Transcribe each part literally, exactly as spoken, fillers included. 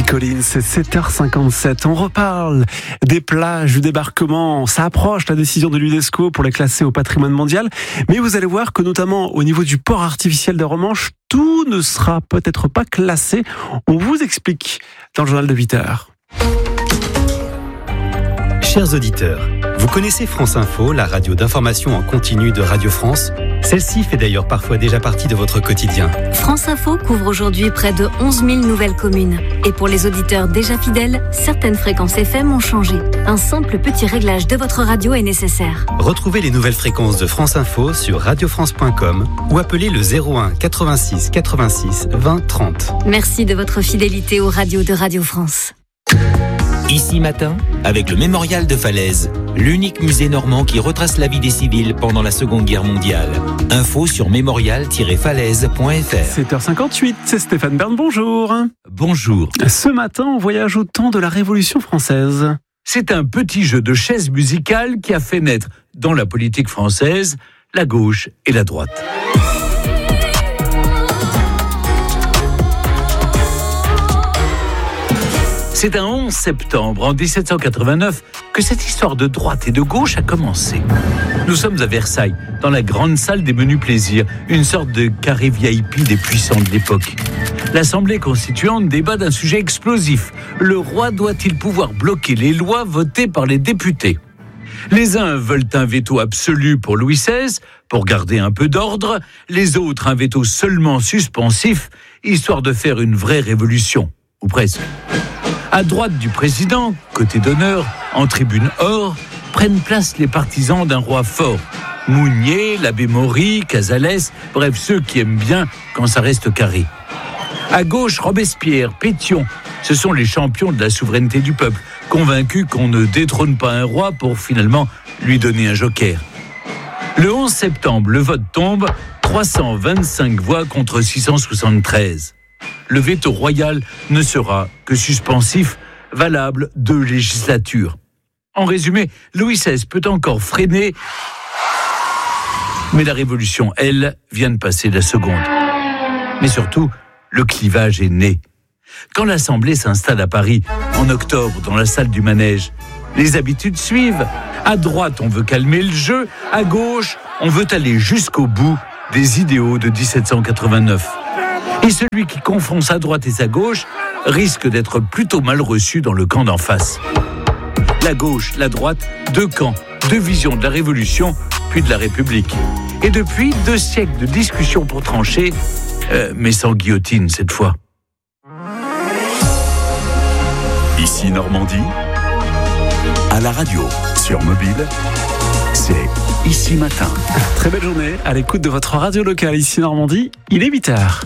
Phil Collins, c'est sept heures cinquante-sept. On reparle des plages, du débarquement. Ça approche, la décision de l'UNESCO pour les classer au patrimoine mondial. Mais vous allez voir que notamment au niveau du port artificiel de Romanche, tout ne sera peut-être pas classé. On vous explique dans le journal de huit heures. Chers auditeurs, vous connaissez France Info, la radio d'information en continu de Radio France ? Celle-ci fait d'ailleurs parfois déjà partie de votre quotidien. France Info couvre aujourd'hui près de onze mille nouvelles communes. Et pour les auditeurs déjà fidèles, certaines fréquences F M ont changé. Un simple petit réglage de votre radio est nécessaire. Retrouvez les nouvelles fréquences de France Info sur radio france point com ou appelez le zéro un quatre-vingt-six quatre-vingt-six vingt trente. Merci de votre fidélité aux radios de Radio France. Ici Matin, avec le Mémorial de Falaise, l'unique musée normand qui retrace la vie des civils pendant la Seconde Guerre mondiale. Info sur mémorial tiret falaise point f r. sept heures cinquante-huit, c'est Stéphane Bern, bonjour. Bonjour. Ce matin, on voyage au temps de la Révolution française. C'est un petit jeu de chaises musicales qui a fait naître, dans la politique française, la gauche et la droite. C'est un onze septembre en dix-sept cent quatre-vingt-neuf que cette histoire de droite et de gauche a commencé. Nous sommes à Versailles, dans la grande salle des menus plaisirs, une sorte de carré V I P des puissants de l'époque. L'Assemblée constituante débat d'un sujet explosif. Le roi doit-il pouvoir bloquer les lois votées par les députés ? Les uns veulent un veto absolu pour Louis seize, pour garder un peu d'ordre. Les autres, un veto seulement suspensif, histoire de faire une vraie révolution, ou presque. À droite du président, côté d'honneur, en tribune or, prennent place les partisans d'un roi fort. Mounier, l'abbé Maury, Casalès, bref, ceux qui aiment bien quand ça reste carré. À gauche, Robespierre, Pétion, ce sont les champions de la souveraineté du peuple, convaincus qu'on ne détrône pas un roi pour finalement lui donner un joker. Le onze septembre, le vote tombe, trois cent vingt-cinq voix contre six cent soixante-treize. Le veto royal ne sera que suspensif, valable deux législatures. En résumé, Louis seize peut encore freiner, mais la Révolution, elle, vient de passer la seconde. Mais surtout, le clivage est né. Quand l'Assemblée s'installe à Paris, en octobre, dans la salle du Manège, les habitudes suivent. À droite, on veut calmer le jeu. À gauche, on veut aller jusqu'au bout des idéaux de dix-sept cent quatre-vingt-neuf. Et celui qui confond sa droite et sa gauche risque d'être plutôt mal reçu dans le camp d'en face. La gauche, la droite, deux camps, deux visions de la Révolution, puis de la République. Et depuis, deux siècles de discussions pour trancher, euh, mais sans guillotine cette fois. Ici Normandie, à la radio, sur mobile, c'est Ici Matin. Très belle journée à l'écoute de votre radio locale ici Normandie, il est huit heures.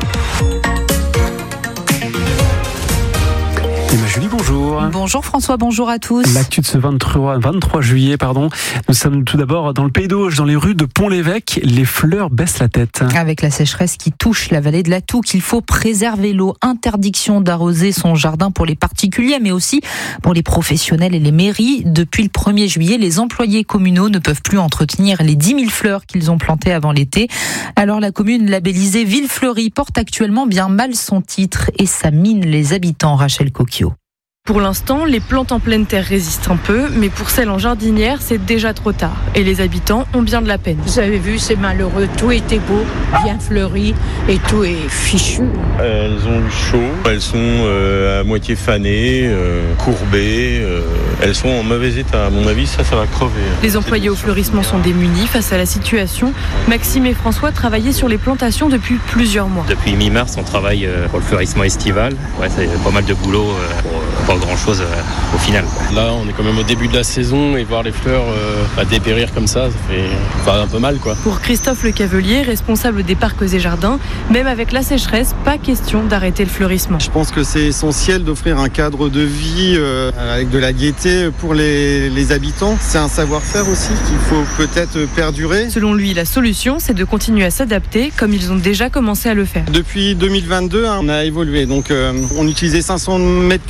Emma Julie, bonjour. Bonjour François, bonjour à tous. L'actu de ce vingt-trois, vingt-trois juillet, pardon. Nous sommes tout d'abord dans le Pays d'Auge, dans les rues de Pont-l'Évêque. Les fleurs baissent la tête. Avec la sécheresse qui touche la vallée de la Touques, il faut préserver l'eau. Interdiction d'arroser son jardin pour les particuliers, mais aussi pour les professionnels et les mairies. Depuis le premier juillet, les employés communaux ne peuvent plus entretenir les dix mille fleurs qu'ils ont plantées avant l'été. Alors la commune labellisée Ville Fleurie porte actuellement bien mal son titre et ça mine les habitants. Rachel Coquio. Pour l'instant, les plantes en pleine terre résistent un peu, mais pour celles en jardinière, c'est déjà trop tard. Et les habitants ont bien de la peine. Vous avez vu, c'est malheureux. Tout était beau, bien fleuri, et tout est fichu. Elles ont eu chaud, elles sont euh, à moitié fanées, euh, courbées. Euh, elles sont en mauvais état. À mon avis, ça, ça va crever. Les employés au fleurissement sont démunis face à la situation. Maxime et François travaillaient sur les plantations depuis plusieurs mois. Depuis mi-mars, on travaille pour le fleurissement estival. Ouais, c'est pas mal de boulot pour pas grand chose euh, au final. Là, on est quand même au début de la saison et voir les fleurs euh, bah, dépérir comme ça, ça fait bah, un peu mal, quoi. Pour Christophe Le Cavelier, responsable des parcs et jardins, même avec la sécheresse, pas question d'arrêter le fleurissement. Je pense que c'est essentiel d'offrir un cadre de vie euh, avec de la gaieté pour les, les habitants. C'est un savoir-faire aussi qu'il faut peut-être perdurer. Selon lui, la solution, c'est de continuer à s'adapter comme ils ont déjà commencé à le faire. Depuis deux mille vingt-deux, hein, on a évolué. Donc, euh, on utilisait cinq cents mètres cubes d'eau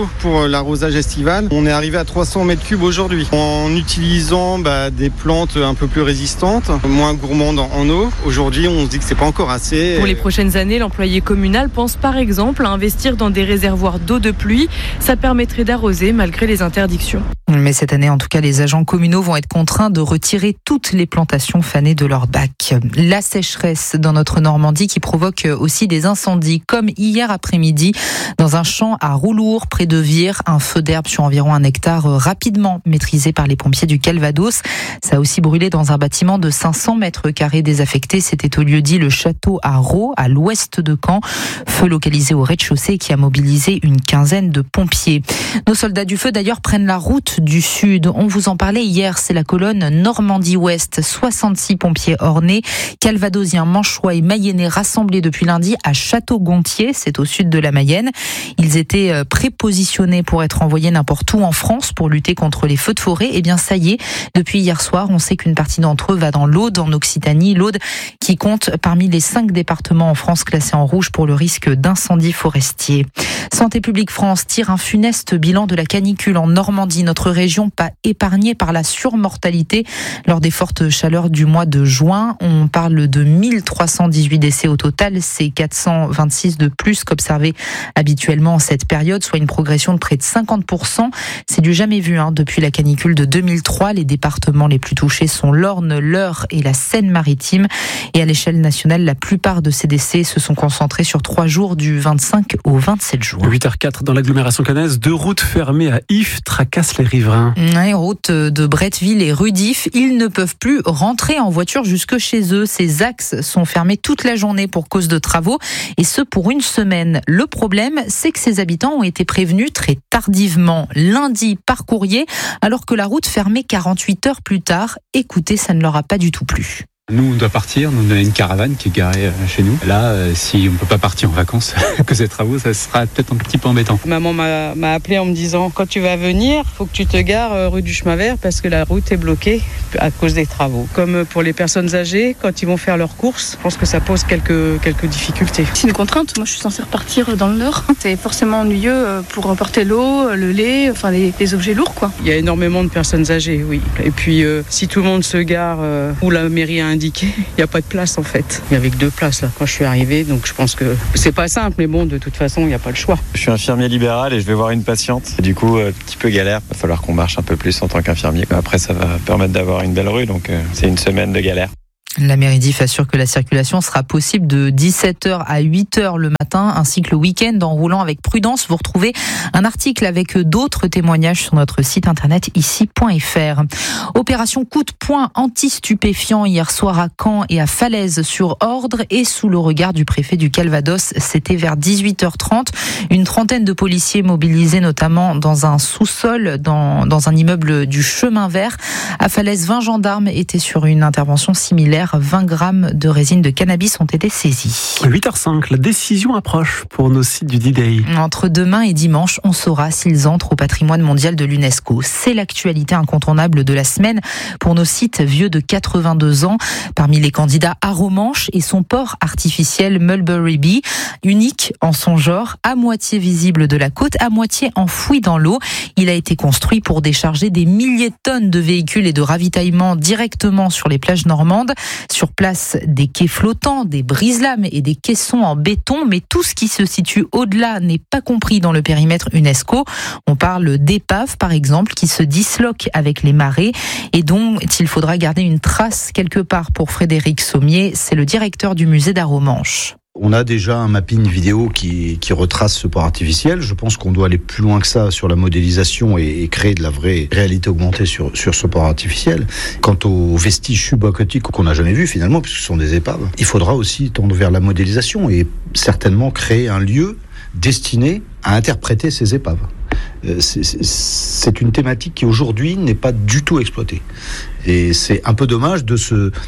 d'eau pour l'arrosage estival. On est arrivé à trois cents mètres cubes aujourd'hui. En utilisant bah, des plantes un peu plus résistantes, moins gourmandes en eau, aujourd'hui on se dit que c'est pas encore assez. Pour les prochaines années, l'employé communal pense par exemple à investir dans des réservoirs d'eau de pluie. Ça permettrait d'arroser malgré les interdictions. Mais cette année, en tout cas, les agents communaux vont être contraints de retirer toutes les plantations fanées de leur bac. La sécheresse dans notre Normandie qui provoque aussi des incendies, comme hier après-midi dans un champ à Roulours, près de Vire. Un feu d'herbe sur environ un hectare rapidement maîtrisé par les pompiers du Calvados. Ça a aussi brûlé dans un bâtiment de cinq cents mètres carrés désaffecté. C'était au lieu-dit le château à Raux, à l'ouest de Caen. Feu localisé au rez-de-chaussée qui a mobilisé une quinzaine de pompiers. Nos soldats du feu d'ailleurs prennent la route du Sud. On vous en parlait hier, c'est la colonne Normandie-Ouest. soixante-six pompiers ornais, calvadosiens, manchois et mayennais rassemblés depuis lundi à Château-Gontier, c'est au sud de la Mayenne. Ils étaient prépositionnés pour être envoyés n'importe où en France pour lutter contre les feux de forêt. Eh bien ça y est, depuis hier soir, on sait qu'une partie d'entre eux va dans l'Aude, en Occitanie. L'Aude qui compte parmi les cinq départements en France classés en rouge pour le risque d'incendie forestier. Santé publique France tire un funeste bilan de la canicule en Normandie. Notre région pas épargnée par la surmortalité lors des fortes chaleurs du mois de juin. On parle de mille trois cent dix-huit décès au total. C'est quatre cent vingt-six de plus qu'observé habituellement en cette période, soit une progression de près de cinquante pour cent. C'est du jamais vu hein, depuis la canicule de deux mille trois. Les départements les plus touchés sont l'Orne, l'Eure et la Seine-Maritime. Et à l'échelle nationale, la plupart de ces décès se sont concentrés sur trois jours du vingt-cinq au vingt-sept juin. huit heures quatre dans l'agglomération caennaise, deux routes fermées à Ifs tracassent les riverains. Ouais, route de Bretteville et rue d'Ifs, ils ne peuvent plus rentrer en voiture jusque chez eux. Ces axes sont fermés toute la journée pour cause de travaux et ce pour une semaine. Le problème, c'est que ces habitants ont été prévenus très tardivement, lundi par courrier, alors que la route fermait quarante-huit heures plus tard. Écoutez, ça ne leur a pas du tout plu. Nous, on doit partir. Nous, on a une caravane qui est garée chez nous. Là, euh, si on ne peut pas partir en vacances à cause des travaux, ça sera peut-être un petit peu embêtant. Maman m'a, m'a appelé en me disant quand tu vas venir, faut que tu te gares rue du Chemin Vert parce que la route est bloquée à cause des travaux. Comme pour les personnes âgées, quand ils vont faire leurs courses, je pense que ça pose quelques, quelques difficultés. C'est une contrainte. Moi, je suis censée repartir dans le Nord. C'est forcément ennuyeux pour emporter l'eau, le lait, enfin les, les objets lourds, quoi. Il y a énormément de personnes âgées, oui. Et puis, euh, si tout le monde se gare euh, où la mairie a indiqué, il n'y a pas de place en fait. Il y avait que deux places là quand je suis arrivée, donc je pense que c'est pas simple, mais bon, de toute façon, il n'y a pas le choix. Je suis infirmier libéral et je vais voir une patiente. Et du coup, un petit peu galère. Il va falloir qu'on marche un peu plus en tant qu'infirmier. Après, ça va permettre d'avoir une belle rue, donc euh, c'est une semaine de galère. La mairie d'Ifs assure que la circulation sera possible de dix-sept heures à huit heures le matin, ainsi que le week-end en roulant avec prudence. Vous retrouvez un article avec d'autres témoignages sur notre site internet ici point f r. Opération coup de poing anti-stupéfiant hier soir à Caen et à Falaise sur ordre et sous le regard du préfet du Calvados. C'était vers dix-huit heures trente. Une trentaine de policiers mobilisés notamment dans un sous-sol, dans, dans un immeuble du Chemin Vert. À Falaise, vingt gendarmes étaient sur une intervention similaire. vingt grammes de résine de cannabis ont été saisis. huit heures cinq, la décision approche pour nos sites du D-Day. Entre demain et dimanche, on saura s'ils entrent au patrimoine mondial de l'UNESCO. C'est l'actualité incontournable de la semaine pour nos sites vieux de quatre-vingt-deux ans. Parmi les candidats, Arromanches et son port artificiel Mulberry Bee, unique en son genre, à moitié visible de la côte, à moitié enfoui dans l'eau. Il a été construit pour décharger des milliers de tonnes de véhicules et de ravitaillement directement sur les plages normandes. Sur place, des quais flottants, des brise-lames et des caissons en béton, mais tout ce qui se situe au-delà n'est pas compris dans le périmètre UNESCO. On parle d'épaves, par exemple, qui se disloquent avec les marées et dont il faudra garder une trace quelque part pour Frédéric Sommier. C'est le directeur du musée d'Arromanches. On a déjà un mapping vidéo qui, qui retrace ce port artificiel. Je pense qu'on doit aller plus loin que ça sur la modélisation et, et créer de la vraie réalité augmentée sur, sur ce port artificiel. Quant aux vestiges subaquatiques qu'on n'a jamais vus finalement, puisque ce sont des épaves, il faudra aussi tendre vers la modélisation et certainement créer un lieu destiné à interpréter ces épaves. C'est, c'est, c'est une thématique qui aujourd'hui n'est pas du tout exploitée. Et c'est un peu dommage de se...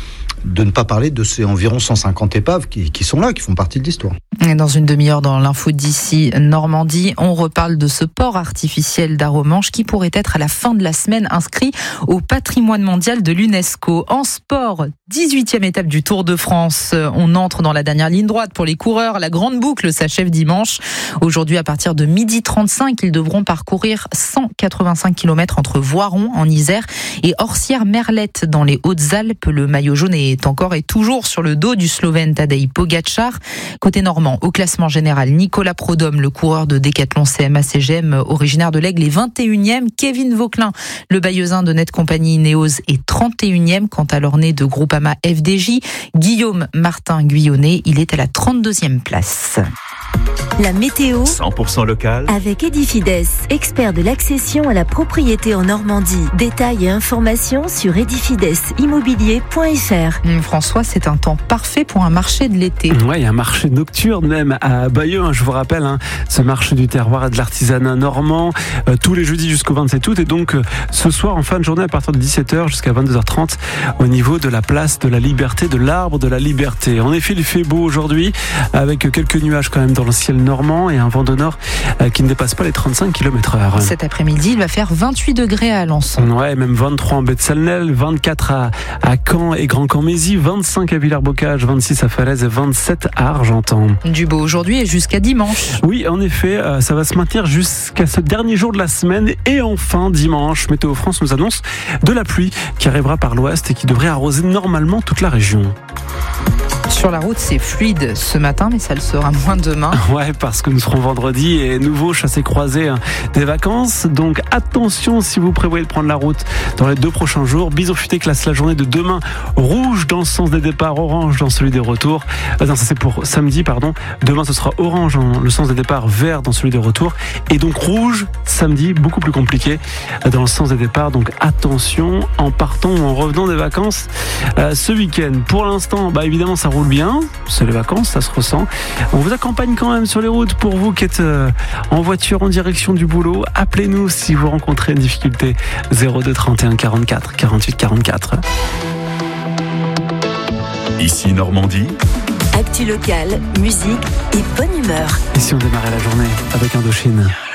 de ne pas parler de ces environ cent cinquante épaves qui, qui sont là, qui font partie de l'histoire. Et dans une demi-heure, dans l'info d'ici Normandie, on reparle de ce port artificiel d'Arromanches qui pourrait être à la fin de la semaine inscrit au patrimoine mondial de l'UNESCO. En sport, dix-huitième étape du Tour de France. On entre dans la dernière ligne droite pour les coureurs. La grande boucle s'achève dimanche. Aujourd'hui, à partir de midi trente-cinq, ils devront parcourir cent quatre-vingt-cinq kilomètres entre Voiron en Isère et Orsières-Merlette dans les Hautes-Alpes. Le maillot jaune est encore et toujours sur le dos du Slovène Tadej Pogačar. Côté normand, au classement général, Nicolas Prodhomme, le coureur de Décathlon C M A C G M, originaire de l'Aigle, est vingt et unième. Kevin Vauquelin, le Bayeuxin de Net Compagnie Ineos, est trente et unième. Quant à l'orné de Groupama F D J, Guillaume Martin Guyonnet, il est à la trente-deuxième place. La météo cent pour cent local avec Edifides, expert de l'accession à la propriété en Normandie. Détails et informations sur edifides immobilier point f r. François, c'est un temps parfait pour un marché de l'été. Ouais, il y a un marché nocturne même à Bayeux, hein, je vous rappelle, hein, ce marché du terroir et de l'artisanat normand, euh, tous les jeudis jusqu'au vingt-sept août. Et donc, euh, ce soir, en fin de journée, à partir de dix-sept heures jusqu'à vingt-deux heures trente, au niveau de la place de la Liberté, de l'Arbre de la Liberté. En effet, il fait beau aujourd'hui, avec quelques nuages quand même dans le ciel normand et un vent de nord euh, qui ne dépasse pas les trente-cinq kilomètres heure. Cet après-midi, il va faire vingt-huit degrés à Alençon. Ouais, même vingt-trois en Baie-de-Salnel, vingt-quatre à, à Caen et Grand-Camp-Mézy, vingt-cinq à Villers-Bocage, vingt-six à Falaise et vingt-sept à Argentan. Du beau aujourd'hui et jusqu'à dimanche. Oui, en effet, euh, ça va se maintenir jusqu'à ce dernier jour de la semaine et enfin dimanche. Météo France nous annonce de la pluie qui arrivera par l'ouest et qui devrait arroser normalement toute la région. Sur la route, c'est fluide ce matin, mais ça le sera moins demain. Ouais, parce que nous serons vendredi et nouveau chassé-croisé hein, des vacances. Donc attention si vous prévoyez de prendre la route dans les deux prochains jours. Bison Futé classe la journée de demain rouge dans le sens des départs, orange dans celui des retours. Euh, non, ça c'est pour samedi, pardon. Demain, ce sera orange dans le sens des départs, vert dans celui des retours. Et donc rouge samedi, beaucoup plus compliqué dans le sens des départs. Donc attention en partant ou en revenant des vacances euh, ce week-end. Pour l'instant, bah évidemment, ça roule bien, c'est les vacances, ça se ressent. On vous accompagne quand même sur les routes. Pour vous qui êtes euh, en voiture en direction du boulot, appelez-nous si vous rencontrez une difficulté. zéro deux trente et un quarante-quatre quarante-huit quarante-quatre. Ici Normandie. Actu locale, musique et bonne humeur. Et si on démarrait la journée avec Indochine?